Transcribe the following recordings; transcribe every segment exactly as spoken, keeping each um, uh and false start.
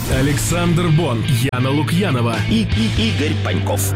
Александр Бон, Яна Лукьянова и, и Игорь Паньков.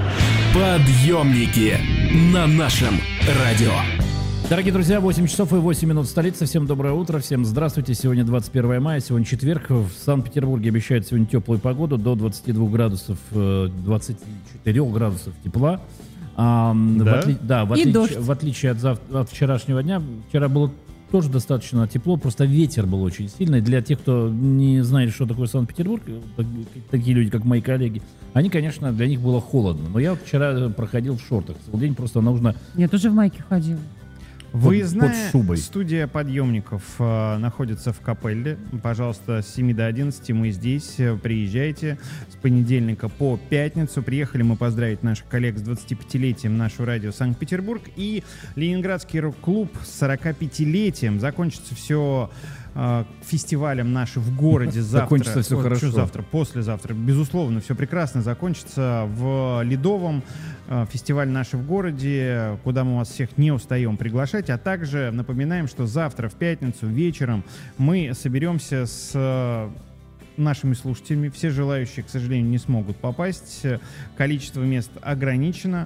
Подъемники на нашем радио. Дорогие друзья, восемь часов и восемь минут в столице. Всем доброе утро, всем здравствуйте. Сегодня двадцать первое мая, сегодня четверг. В Санкт-Петербурге обещают сегодня теплую погоду, до двадцати двух градусов, двадцати четырёх градусов тепла. А, да? В, отли... да, в, отлич... в отличие от, зав... от вчерашнего дня, вчера было тоже достаточно тепло, просто ветер был очень сильный. Для тех, кто не знает, что такое Санкт-Петербург, такие люди, как мои коллеги, они, конечно, для них было холодно. Но я вот вчера проходил в шортах. Целый день просто нужно... Я тоже в майке ходил. Выездная студия подъемников э, находится в Капелле. Пожалуйста, с семи до одиннадцати мы здесь. Приезжайте с понедельника по пятницу. Приехали мы поздравить наших коллег с двадцатипятилетием нашего радио Санкт-Петербург. И Ленинградский рок-клуб с сорокапятилетием. Закончится все э, фестивалем наши в городе завтра. Закончится все вот, хорошо. Что завтра? Послезавтра. Безусловно, все прекрасно закончится в Ледовом. Э, фестиваль наши в городе, куда мы вас всех не устаем приглашать. А также напоминаем, что завтра в пятницу вечером мы соберемся с нашими слушателями. Все желающие, к сожалению, не смогут попасть. Количество мест ограничено.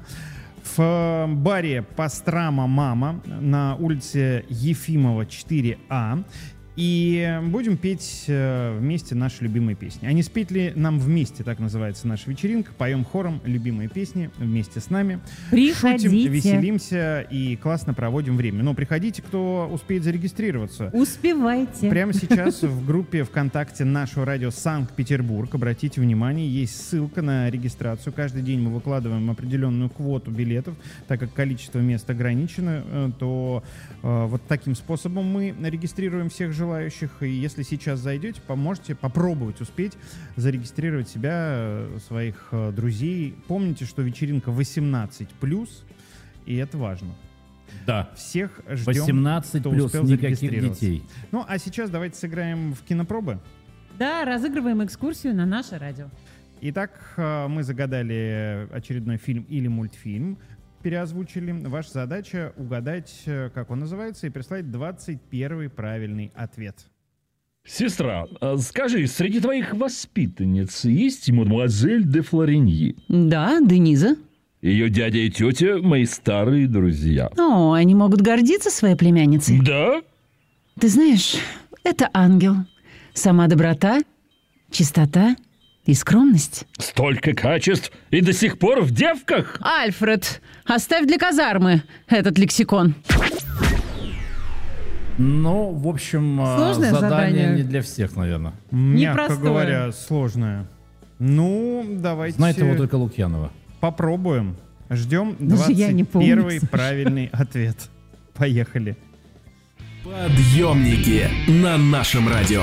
В баре «Пастрама Мама» на улице Ефимова, четыре А. И будем петь вместе наши любимые песни. А не спеть ли нам вместе, так называется наша вечеринка. Поем хором любимые песни вместе с нами. Приходите. Шутим, веселимся и классно проводим время. Но приходите, кто успеет зарегистрироваться. Успевайте. Прямо сейчас в группе ВКонтакте нашего радио Санкт-Петербург, обратите внимание, есть ссылка на регистрацию. Каждый день мы выкладываем определенную квоту билетов. Так как количество мест ограничено, то э, вот таким способом мы регистрируем всех желающих. желающих, и если сейчас зайдете, поможете попробовать успеть зарегистрировать себя, своих друзей. Помните, что вечеринка восемнадцать плюс, и это важно. Да. Всех ждем, восемнадцать плюс, никаких детей. Ну, а сейчас давайте сыграем в кинопробы. Да, разыгрываем экскурсию на наше радио. Итак, мы загадали очередной фильм или мультфильм, переозвучили. Ваша задача угадать, как он называется, и прислать двадцать первый правильный ответ. Сестра, скажи, среди твоих воспитанниц есть мадемуазель де Флориньи? Да, Дениза. Ее дядя и тетя – мои старые друзья. О, они могут гордиться своей племянницей. Да? Ты знаешь, это ангел. Сама доброта, чистота и скромность. Столько качеств и до сих пор в девках? Альфред, оставь для казармы этот лексикон. Ну, в общем, сложное задание, задание не для всех, наверное. Мягко Непростое. говоря, сложное. Ну, давайте... Знает его только Лукьянова. Попробуем. Ждем Даже я не двадцать помню, первый слушай. правильный ответ. Поехали. Подъемники на нашем радио.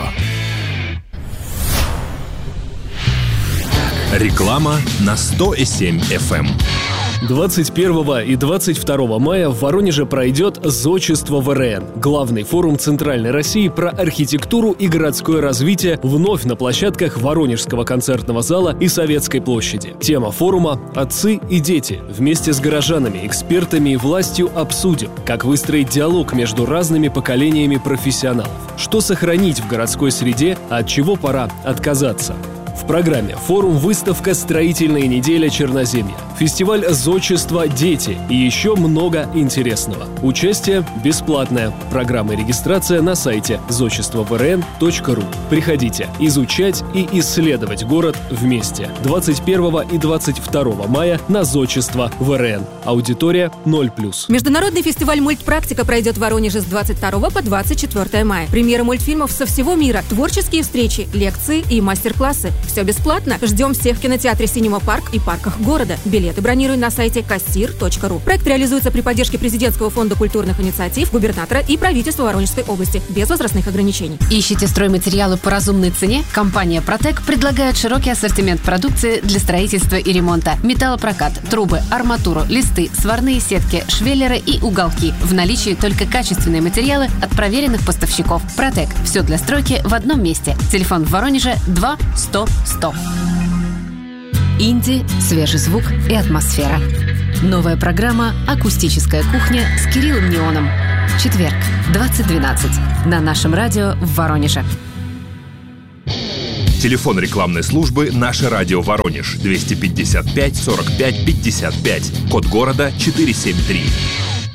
Реклама на сто семь эф эм. двадцать первого и двадцать второго мая в Воронеже пройдет «Зодчество ВРН» – главный форум Центральной России про архитектуру и городское развитие вновь на площадках Воронежского концертного зала и Советской площади. Тема форума «Отцы и дети». Вместе с горожанами, экспертами и властью обсудим, как выстроить диалог между разными поколениями профессионалов, что сохранить в городской среде, а от чего пора отказаться. В программе форум, выставка «Строительная неделя Черноземья», фестиваль «Зодчество. Дети» и еще много интересного. Участие бесплатное. Программа и регистрация на сайте зодчество вэ эр эн точка ру. Приходите изучать и исследовать город вместе. двадцать первого и двадцать второго мая на «Зодчество вэ эр эн». Аудитория ноль плюс. Международный фестиваль «Мультпрактика» пройдет в Воронеже с двадцать второго по двадцать четвёртое мая. Премьера мультфильмов со всего мира, творческие встречи, лекции и мастер-классы. Все бесплатно. Ждем всех в кинотеатре «Синема Парк» и парках города. Билеты бронируй на сайте кассир точка ру. Проект реализуется при поддержке Президентского фонда культурных инициатив, губернатора и правительства Воронежской области. Без возрастных ограничений. Ищите стройматериалы по разумной цене? Компания «Протек» предлагает широкий ассортимент продукции для строительства и ремонта. Металлопрокат, трубы, арматуру, листы, сварные сетки, швеллеры и уголки. В наличии только качественные материалы от проверенных поставщиков. «Протек» – все для стройки в одном месте. Телефон в Воронеже два сто сто. Инди, свежий звук и атмосфера. Новая программа «Акустическая кухня» с Кириллом Неоном. Четверг, двадцать двенадцать. На нашем радио в Воронеже. Телефон рекламной службы «Наше радио Воронеж» двести пятьдесят пять сорок пять пятьдесят пять. Код города четыреста семьдесят три.